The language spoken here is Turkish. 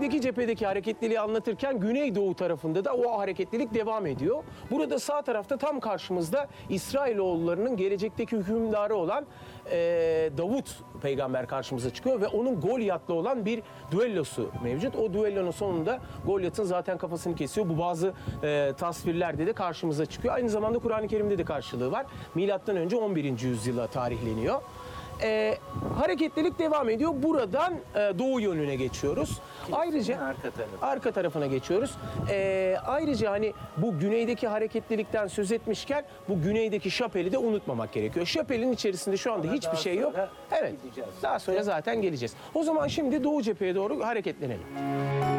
kuzeydeki cephedeki hareketliliği anlatırken güneydoğu tarafında da o hareketlilik devam ediyor. Burada sağ tarafta tam karşımızda İsrailoğullarının gelecekteki hükümdarı olan Davut peygamber karşımıza çıkıyor ve onun Golyat'la olan bir düellosu mevcut. O düellonun sonunda Golyat'ın zaten kafasını kesiyor. Bu bazı tasvirlerde de karşımıza çıkıyor. Aynı zamanda Kur'an-ı Kerim'de de karşılığı var. Milattan önce 11. yüzyıla tarihleniyor. Hareketlilik devam ediyor. Buradan doğu yönüne geçiyoruz. Ayrıca arka tarafına geçiyoruz. Ayrıca hani bu güneydeki hareketlilikten söz etmişken bu güneydeki şapeli de unutmamak gerekiyor. Şapelin içerisinde şu anda hiçbir şey yok. Evet. Daha sonra zaten geleceğiz. O zaman şimdi doğu cepheye doğru hareketlenelim.